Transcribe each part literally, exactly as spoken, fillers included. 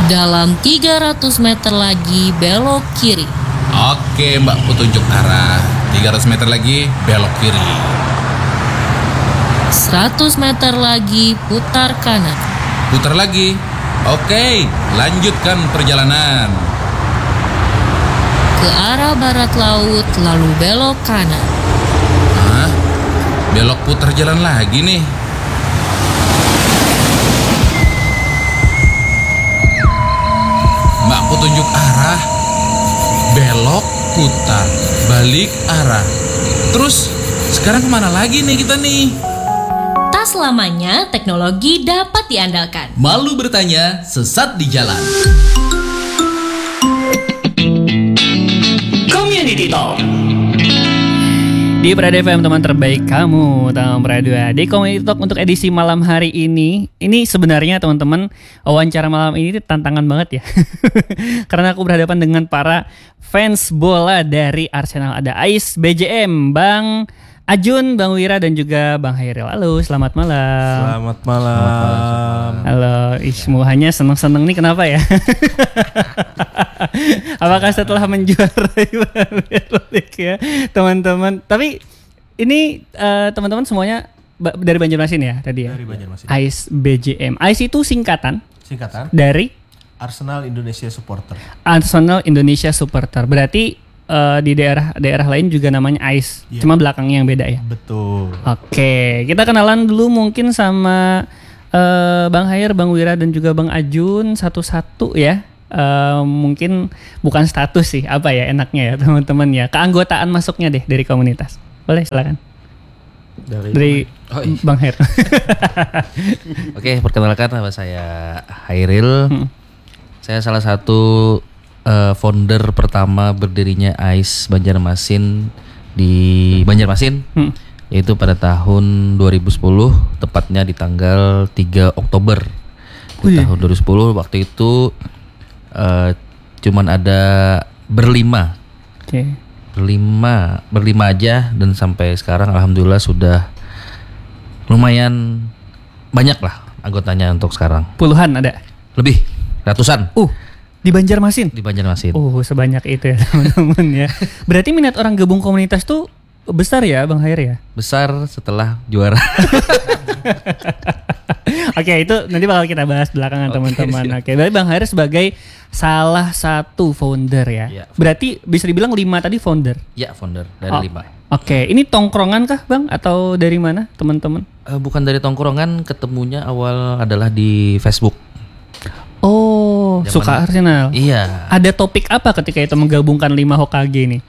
Dalam tiga ratus meter lagi belok kiri. Oke Mbak petunjuk arah. tiga ratus meter lagi belok kiri. seratus meter lagi putar kanan. Putar lagi. Oke, lanjutkan perjalanan. Ke arah barat laut lalu belok kanan. Hah? Belok putar jalan lagi nih. Mbak petunjuk arah. Belok putar balik arah. Terus sekarang kemana lagi nih kita nih? Tak selamanya teknologi dapat diandalkan. Malu bertanya, sesat di jalan. Community Talk. Di Prada F M, teman terbaik kamu, teman Prada. Di Community Talk untuk edisi malam hari ini, ini sebenarnya teman-teman, wawancara malam ini tantangan banget ya. Karena aku berhadapan dengan para fans bola dari Arsenal. Ada Ais B J M, Bang Ajun, Bang Wira, dan juga Bang Hairil. Halo, selamat malam. Selamat malam. Halo, Ismu hanya seneng-seneng nih kenapa ya? Apakah setelah menjuarai Premier League ya, teman-teman? Tapi ini uh, teman-teman semuanya ba- dari Banjarmasin ya tadi ya? Dari Banjarmasin. Ais B J M. Ais itu singkatan Singkatan dari Arsenal Indonesia Supporter. Arsenal Indonesia Supporter. Berarti Uh, di daerah-daerah lain juga namanya Ais, yeah. Cuma belakangnya yang beda ya. Betul. Oke, kita kenalan dulu mungkin sama uh, Bang Hair, Bang Wira, dan juga Bang Ajun satu-satu ya. Uh, mungkin bukan status sih, apa ya enaknya ya teman-teman ya. Keanggotaan masuknya deh dari komunitas. Boleh silakan. Dari, dari oh, iya. Bang Hair. Oke, perkenalkan nama saya Hairil. Hmm. Saya salah satu Uh, founder pertama berdirinya Ais Banjarmasin di Banjarmasin, hmm. yaitu pada tahun dua ribu sepuluh, tepatnya di tanggal tiga Oktober di Ui. tahun dua ribu sepuluh. Waktu itu uh, cuman ada berlima, okay. berlima, berlima aja, dan sampai sekarang alhamdulillah sudah lumayan banyak lah anggotanya untuk sekarang. Puluhan ada? Lebih, ratusan. Uh. Di Banjarmasin? Di Banjarmasin. Oh, sebanyak itu ya teman-teman ya. Berarti minat orang gabung komunitas tuh besar ya Bang Hair ya? Besar setelah juara. Oke, itu nanti bakal kita bahas belakangan okay, teman-teman. Siap. Oke, berarti Bang Hair sebagai salah satu founder ya. ya Berarti bisa dibilang lima tadi founder? Ya, founder dari oh. lima. Oke, ini tongkrongan kah Bang? Atau dari mana teman-teman? Uh, bukan dari tongkrongan, ketemunya awal adalah di Facebook. Oh, Jaman, suka Arsenal. Iya. Ada topik apa ketika itu menggabungkan lima Hokage nih?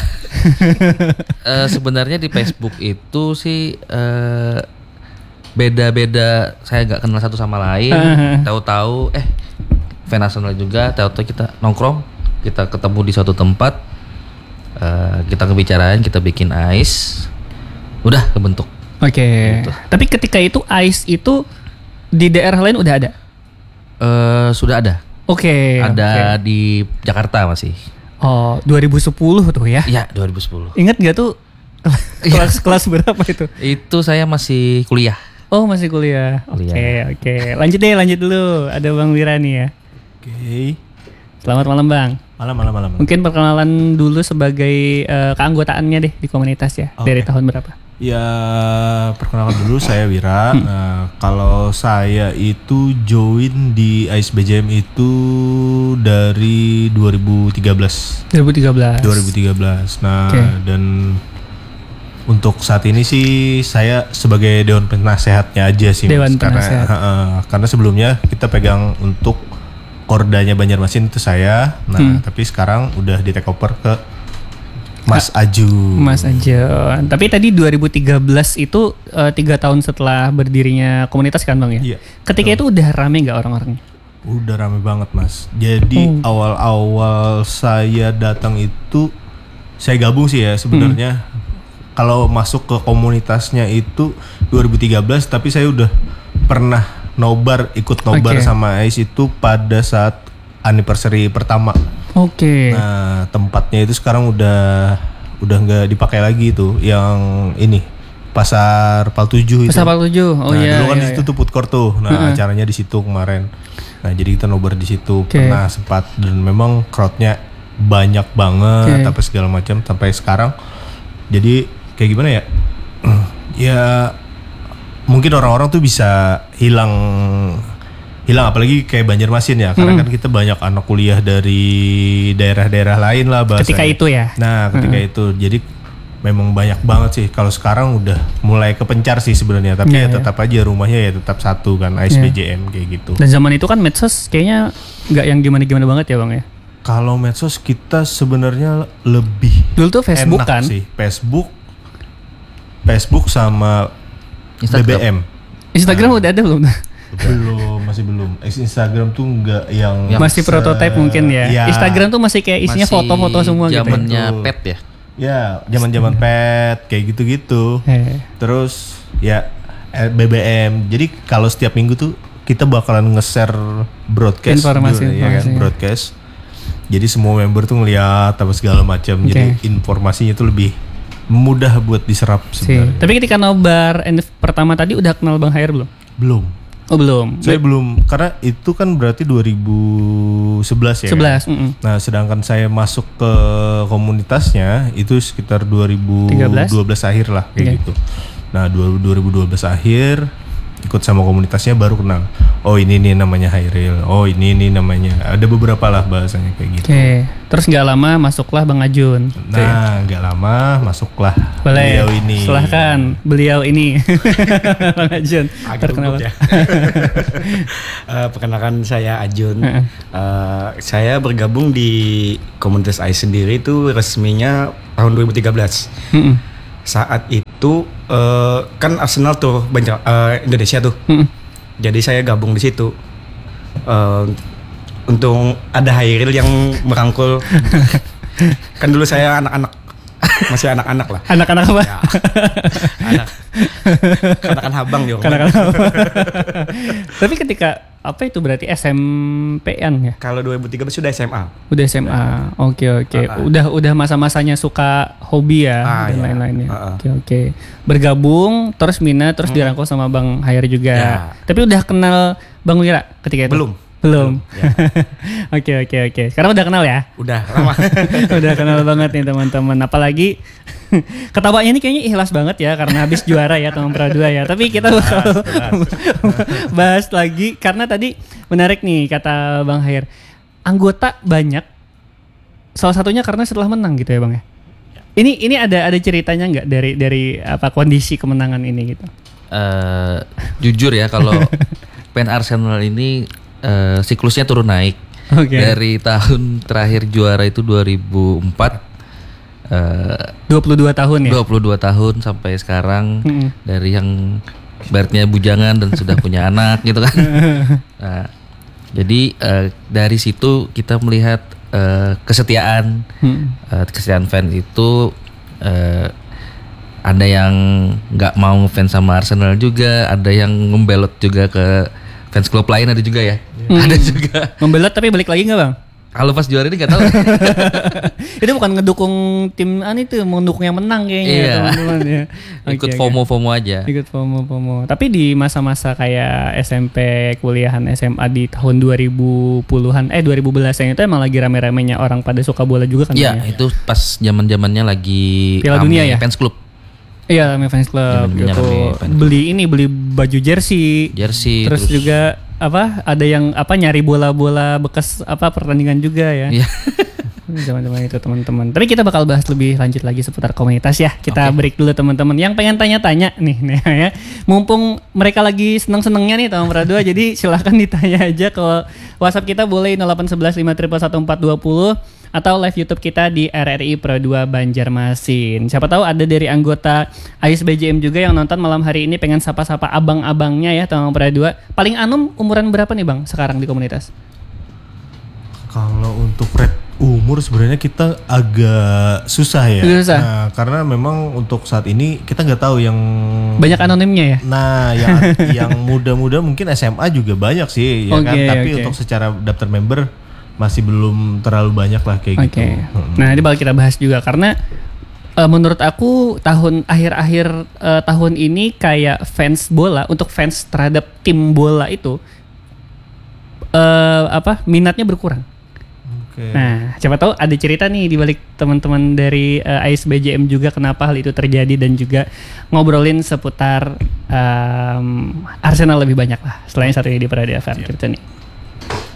uh, sebenarnya di Facebook itu sih uh, beda-beda. Saya nggak kenal satu sama lain. Tahu-tahu, eh, fan Arsenal juga. Tahu-tahu kita nongkrong, kita ketemu di suatu tempat, uh, kita ngebicarain, kita bikin Ais, udah kebentuk. Oke. Okay. Gitu. Tapi ketika itu Ais itu di daerah lain udah ada? Uh, sudah ada. Oke. Okay, ada okay. di Jakarta masih. Oh, dua ribu sepuluh tuh ya? Iya, dua ribu sepuluh. Ingat gak tuh kelas kelas berapa itu? Itu saya masih kuliah. Oh, masih kuliah. Oke, okay, oke. Okay. Lanjut deh, lanjut dulu. Ada Bang Wira nih ya. Oke. Okay. Selamat malam, Bang. Malam, malam, malam. Mungkin perkenalan dulu sebagai uh, keanggotaannya deh di komunitas ya. Okay. Dari tahun berapa? Ya, perkenalkan dulu saya Wira. Hmm. Nah, kalau saya itu join di Ais B J M itu dari dua ribu tiga belas. dua ribu tiga belas. dua ribu tiga belas. Nah, okay. Dan untuk saat ini sih saya sebagai dewan penasehatnya aja sih. Dewan mas. penasehat. Karena, uh, karena sebelumnya kita pegang untuk Kordanya Banjarmasin itu saya. Nah, hmm. tapi sekarang udah di take over ke Mas Ajun. Mas Ajun. Tapi tadi dua ribu tiga belas itu uh, tiga tahun setelah berdirinya komunitas kan Bang ya? Iya. Ketika betul. Itu udah rame gak orang-orangnya? Udah rame banget Mas. Jadi hmm. awal-awal saya datang itu, saya gabung sih ya sebenarnya. Hmm. Kalau masuk ke komunitasnya itu dua ribu tiga belas, tapi saya udah pernah nobar, ikut nobar okay. sama Ais itu pada saat anniversary pertama. Oke. Okay. Nah, tempatnya itu sekarang udah udah nggak dipakai lagi tuh, yang ini Pasar Paltujuh itu. Pasar Paltujuh. Oh nah, iya. dulu kan iya, di situ iya. tuh food court tuh. Nah, Uh-uh. acaranya di situ kemarin. Nah, jadi kita nobar di situ. Okay. Pernah sempat dan memang crowdnya banyak banget Okay. apa segala macam sampai sekarang. Jadi kayak gimana ya? Ya mungkin orang-orang tuh bisa hilang hilang apalagi kayak Banjarmasin ya, karena Hmm. kan kita banyak anak kuliah dari daerah-daerah lain lah bahasanya. Ketika itu ya. Nah, ketika Hmm. itu jadi memang banyak banget sih. Kalau sekarang udah mulai kepencar sih sebenarnya, tapi Iya, ya iya. tetap aja rumahnya ya tetap satu kan, A S B J M kayak gitu. Dan zaman itu kan medsos kayaknya nggak yang gimana-gimana banget ya bang ya. Kalau medsos kita sebenarnya lebih Dulu tuh Facebook enak kan. sih, Facebook, Facebook sama Instagram. B B M. Instagram udah ada belum? Belum, masih belum. Instagram tuh enggak yang Masih se- prototype mungkin ya. Ya, Instagram tuh masih kayak isinya Masih foto-foto semua gitu. zamannya Betul. pet ya. ya zaman-zaman pet kayak gitu-gitu. Eh. Terus ya eh, B B M. Jadi kalau setiap minggu tuh kita bakalan nge-share broadcast Informasi, juga, ya kan, informasi. broadcast. Jadi semua member tuh ngeliat apa segala macam. Jadi informasinya tuh lebih mudah buat diserap Sih. sebenarnya. Tapi ketika nobar and pertama tadi udah kenal Bang Hair belum? Belum. Oh belum. Saya belum, karena itu kan berarti dua ribu sebelas ya. sebelas. kan? mm-mm. Nah, sedangkan saya masuk ke komunitasnya itu sekitar dua ribu dua belas akhir lah kayak Oke. gitu. Nah, dua ribu dua belas akhir ikut sama komunitasnya baru kenal. Oh, ini nih namanya Hairil. Oh, ini nih namanya. Ada beberapa lah bahasanya kayak gitu. Oke. Terus nggak lama masuklah Bang Ajun. Nah, nggak lama masuklah Boleh. beliau ini. Silahkan beliau ini. Bang Ajun. Agak Terkenal. gugup ya. Eh, perkenalkan saya Ajun. Heeh. Eh, saya bergabung di komunitas A I S sendiri itu resminya tahun dua ribu tiga belas. Mm-mm. Saat itu eh, kan Arsenal tuh banyak eh, Indonesia tuh. Mm-mm. Jadi saya gabung di situ. Eh, untuk ada Hairil yang merangkul. Kan dulu saya anak-anak, masih anak-anak lah. Anak-anak apa? Ya, anak katakan habang dong. Anak-anak apa? Tapi ketika apa itu berarti S M P-an ya? Kalau dua ribu tiga belas sudah S M A. Udah S M A. Oke oke. Ah, ah. Udah udah masa-masanya suka hobi ya Ah, dan iya. lain-lainnya. Ah, ah. Oke oke. Bergabung terus minat terus dirangkul sama Bang Hair juga. Ya. Tapi udah kenal Bang Wira ketika itu? Belum. Belum. Ya. Oke oke oke. Sekarang udah kenal ya? Udah lama. Udah kenal banget nih teman-teman. Apalagi ketawanya ini kayaknya ikhlas banget ya karena habis juara ya teman Pradua ya. Tapi kita bakal bahas lagi karena tadi menarik nih kata Bang Hair. Anggota banyak. Salah satunya karena setelah menang gitu ya Bang ya. Ini ini ada ada ceritanya nggak dari dari apa kondisi kemenangan ini gitu? Eh, jujur ya kalau pen Arsenal ini eh, siklusnya turun naik. Oke. Dari tahun terakhir juara itu dua ribu empat eh, dua puluh dua tahun ya. dua puluh dua tahun sampai sekarang. Mm-mm. Dari yang baratnya bujangan dan sudah punya anak gitu kan. Nah, jadi eh, dari situ kita melihat eh, kesetiaan Hmm. eh, kesetiaan fans itu eh, ada yang nggak mau ngefans sama Arsenal juga, ada yang membelot juga ke fans klub lain ada juga ya. Ada juga. Membelot tapi balik lagi nggak Bang? Kalau pas juara ini nggak tahu. Itu bukan ngedukung tim an itu, mendukung yang menang kayaknya Iya. teman-teman ya. Ikut Oke, oke. FOMO-FOMO aja. Ikut FOMO-FOMO. Tapi di masa-masa kayak S M P, kuliahan S M A di tahun dua ribu puluhan, eh dua ribu belasan itu emang lagi rame-ramenya orang pada suka bola juga kan? Iya, Bang, ya? itu pas zaman-zamannya lagi Piala Dunia rame ya? fans klub. Iya, rame fans club Zaman-zamannya gitu. rame fans club. Beli ini, beli baju jersey. Jersey Terus, juga apa? Ada yang apa nyari bola-bola bekas apa pertandingan juga ya. Iya. Zaman-zaman itu teman-teman. Tapi kita bakal bahas lebih lanjut lagi seputar komunitas ya. Kita break dulu teman-teman. Yang pengen tanya-tanya nih, nih ya. Mumpung mereka lagi seneng-senengnya nih teman Pradua, jadi silahkan ditanya aja ke WhatsApp kita boleh nol delapan satu satu lima satu satu empat dua nol atau live YouTube kita di R R I Pradua Banjarmasin. Siapa tahu ada dari anggota A I S B J M juga yang nonton malam hari ini pengen sapa-sapa abang-abangnya ya teman Pradua. Paling anum umuran berapa nih Bang sekarang di komunitas? Kalau untuk rate umur sebenarnya kita agak susah ya. Agak susah. Nah, karena memang untuk saat ini kita nggak tahu yang Banyak anonimnya ya? Nah, yang yang muda-muda mungkin S M A juga banyak sih, ya kan. Oke, Tapi oke. untuk secara daftar member masih belum terlalu banyak lah kayak Oke. gitu. Hmm. Nah, ini bakal kita bahas juga karena Uh, menurut aku tahun akhir-akhir uh, tahun ini kayak fans bola untuk fans terhadap tim bola itu uh, apa minatnya berkurang. Oke. Nah, siapa tahu ada cerita nih di balik teman-teman dari uh, I S B J M juga kenapa hal itu terjadi dan juga ngobrolin seputar um, Arsenal lebih banyak lah selain satu ini di Prada F M kita nih.